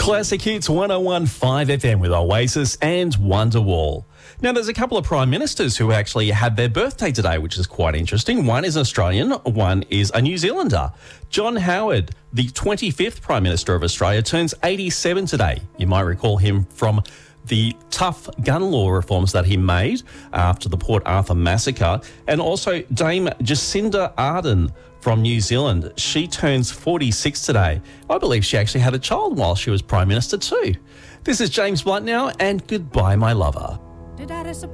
Classic Hits 101.5 FM with Oasis and Wonderwall. Now, there's a couple of Prime Ministers who actually had their birthday today, which is quite interesting. One is Australian, one is a New Zealander. John Howard, the 25th Prime Minister of Australia, turns 87 today. You might recall him from the tough gun law reforms that he made after the Port Arthur massacre. And also Dame Jacinda Ardern from New Zealand. She turns 46 today. I believe she actually had a child while she was Prime Minister too. This is James Blunt now, and goodbye, my lover.